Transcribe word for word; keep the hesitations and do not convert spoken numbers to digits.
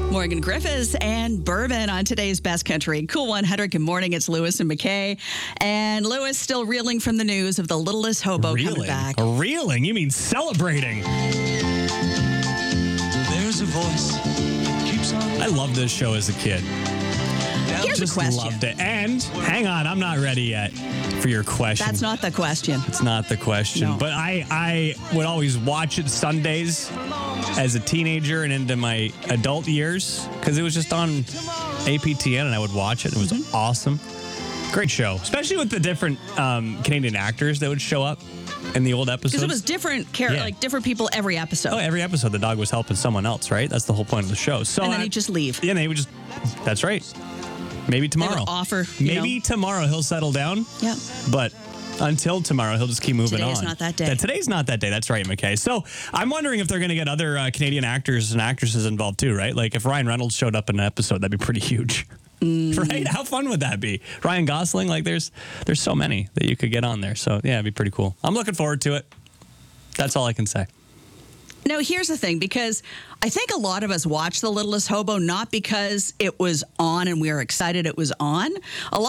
Morgan Griffiths and Bourbon on today's Best Country Cool one hundred. Good morning. It's Lewis and McKay. And Lewis still reeling from the news of the Littlest Hobo reeling. coming back. Reeling? You mean celebrating? There's a voice that keeps on. I loved this show as a kid. Here's Just a question. loved it. And hang on, I'm not ready yet for your question. That's not the question. It's not the question. No. But I, I would always watch it Sundays as a teenager and into my adult years because it was just on A P T N and I would watch it. It was Mm-hmm. awesome. Great show, especially with the different um, Canadian actors that would show up in the old episodes. Because it was different, char- Yeah. like different people every episode. Oh, every episode the dog was helping someone else, right? That's the whole point of the show. So and then I- he'd just leave. Yeah, they would just. That's right. Maybe They would tomorrow. offer. you Maybe know. tomorrow he'll settle down. Yeah. But until tomorrow, he'll just keep moving Today on. is not that day. Yeah, today's not that day. That's right, McKay. So I'm wondering if they're going to get other uh, Canadian actors and actresses involved too, right? Like if Ryan Reynolds showed up in an episode, that'd be pretty huge. Mm. Right? How fun would that be? Ryan Gosling, like there's there's so many that you could get on there. So yeah, it'd be pretty cool. I'm looking forward to it. That's all I can say. No, here's the thing, because I think a lot of us watched The Littlest Hobo not because it was on and we were excited it was on. A lot